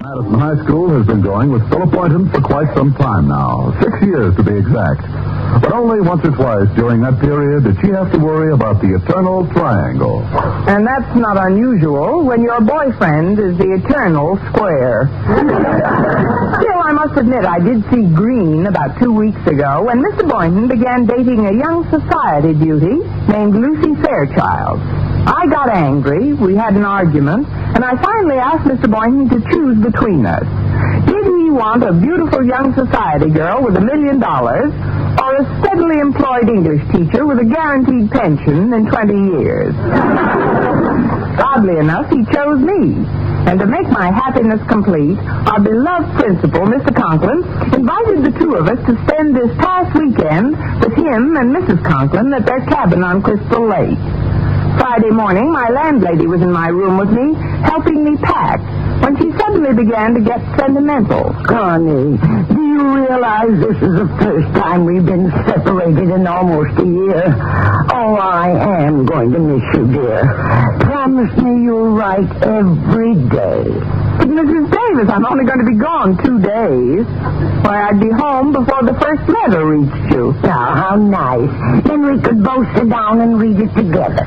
Madison High School has been going with Philip Boynton for quite some time now, 6 years to be exact. But only once or twice during that period did she have to worry about the eternal triangle. And that's not unusual when your boyfriend is the eternal square. Still, I must admit I did see green about 2 weeks ago when Mr. Boynton began dating a young society beauty named Lucy Fairchild. I got angry, we had an argument, and I finally asked Mr. Boynton to choose between us. Did he want a beautiful young society girl with $1 million or a steadily employed English teacher with a guaranteed pension in 20 years? Oddly enough, he chose me. And to make my happiness complete, our beloved principal, Mr. Conklin, invited the two of us to spend this past weekend with him and Mrs. Conklin at their cabin on Crystal Lake. Friday morning, my landlady was in my room with me, helping me pack, when she suddenly began to get sentimental. Connie, do you realize this is the first time we've been separated in almost a year? Oh, I am going to miss you, dear. Promise me you'll write every day. But Mrs. Davis, I'm only going to be gone 2 days. Why, I'd be home before the first letter reached you. Now, how nice. Then we could both sit down and read it together.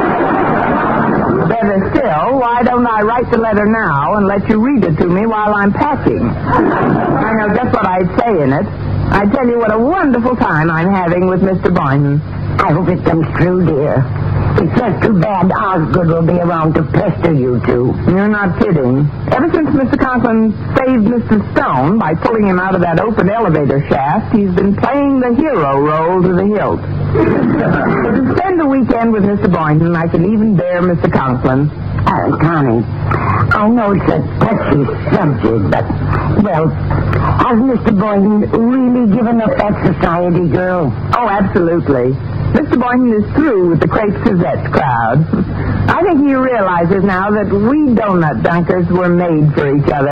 Better still, why don't I write the letter now and let you read it to me while I'm packing? I know just what I'd say in it. I'd tell you what a wonderful time I'm having with Mr. Boynton. I hope it comes true, dear. It's just too bad Osgood will be around to pester you two. You're not kidding. Ever since Mr. Conklin saved Mr. Stone by pulling him out of that open elevator shaft, he's been playing the hero role to the hilt. But to spend the weekend with Mr. Boynton, I can even bear Mr. Conklin. Connie, I know it's a touchy subject, but, well, has Mr. Boynton really given up that society girl? Oh, absolutely. Mr. Boynton is through with the Crepe Suzette crowd. I think he realizes now that we donut dunkers were made for each other.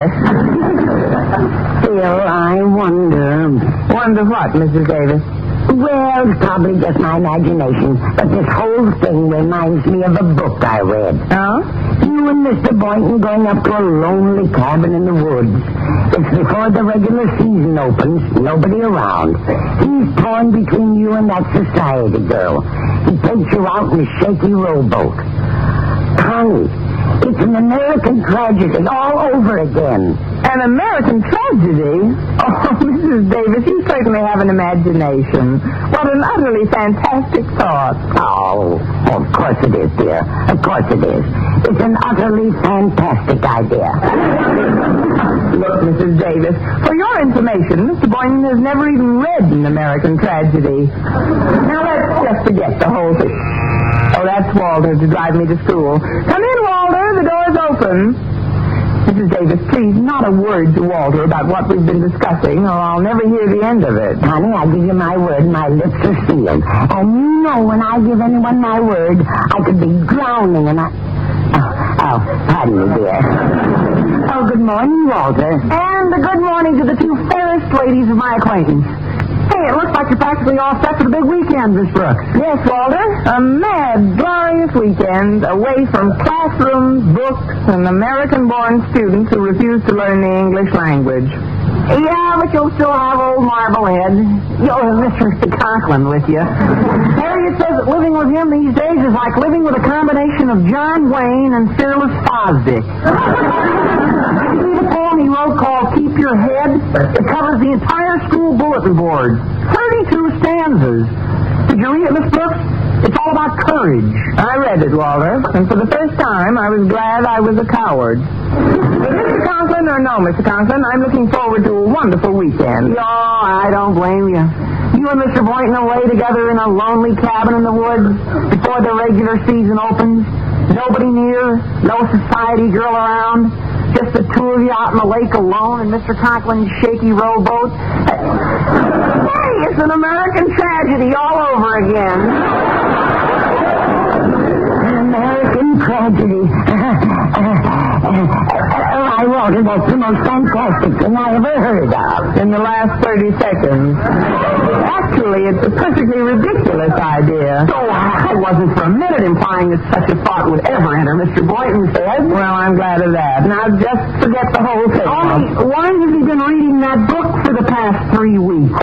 Still, I wonder... Wonder what, Mrs. Davis? Well, it's probably just my imagination, but this whole thing reminds me of a book I read. Oh? You and Mr. Boynton going up to a lonely cabin in the woods. It's before the regular season opens, nobody around. He's torn between you and that society girl. He takes you out in a shaky rowboat. Connie, it's an American tragedy all over again. An American tragedy? Oh, Mrs. Davis, you certainly have an imagination. What an utterly fantastic thought. Oh, of course it is, dear. Of course it is. It's an utterly fantastic idea. Look, Mrs. Davis, for your information, Mr. Boynton has never even read an American tragedy. Now, let's just forget the whole thing. Oh, that's Walter to drive me to school. Come in, Walter. The door's open. Mrs. Davis, please, not a word to Walter about what we've been discussing, or I'll never hear the end of it. Honey, I give you my word, my lips are sealed. And you know when I give anyone my word, I could be drowning and pardon me, dear. Oh, good morning, Walter. And a good morning to the two fairest ladies of my acquaintance. Hey, it looks like you're practically all set for the big weekend, Miss Brooks. Yes, Walter. A mad, glorious weekend away from classrooms, books, and American-born students who refuse to learn the English language. Yeah, but you'll still have old Marblehead. You'll have Mr. Conklin with you. Harriet says that living with him these days is like living with a combination of John Wayne and Fearless Fosdick. See the poem he wrote called Keep Your Head? It covers the entire school bulletin board. 32 stanzas. Did you read it, Miss Brooks? It's all about courage. I read it, Walter, and for the first time I was glad I was a coward. Mr. Conklin or no, Mr. Conklin, I'm looking forward to a wonderful weekend. No, I don't blame you. You and Mr. Boynton away together in a lonely cabin in the woods before the regular season opens. Nobody near, no society girl around. Just the two of you out in the lake alone in Mr. Conklin's shaky rowboat. Hey, it's an American tragedy all over again. An American tragedy. Why, Walter, that's the most fantastic thing I ever heard of. In the last 30 seconds. Actually, it's a perfectly ridiculous idea. Oh, I wasn't for a minute implying that such a thought would ever enter Mr. Boynton's head. Well, I'm glad of that. Now, just forget the whole thing. Why has he been reading that book for the past 3 weeks?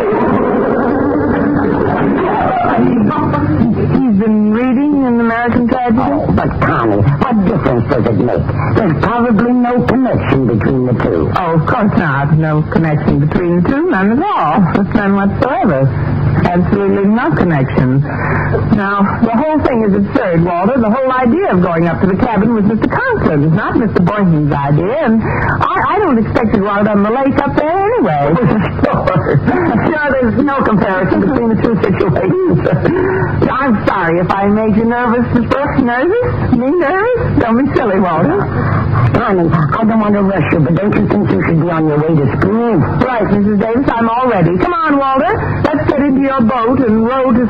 He's been reading an American Tragedy? Oh, but, Connie, what difference does it make? There's probably no connection between the two. Oh, of course not. No connection between the two. None at all. None whatsoever. Absolutely no connection. Now, the whole thing is absurd, Walter. The whole idea of going up to the cabin was Mr. Conklin's, not Mr. Boynton's idea, and I don't expect to go out on the lake up there anyway. Sure, there's no comparison between the two situations. I'm sorry if I made you nervous, Miss Brooks. Nervous? Me nervous? Don't be silly, Walter. Connie, I don't want to rush you, but don't you think you should be on your way to school? Right, Mrs. Davis, I'm all ready. Come on, Walter. Let's get into your boat and row to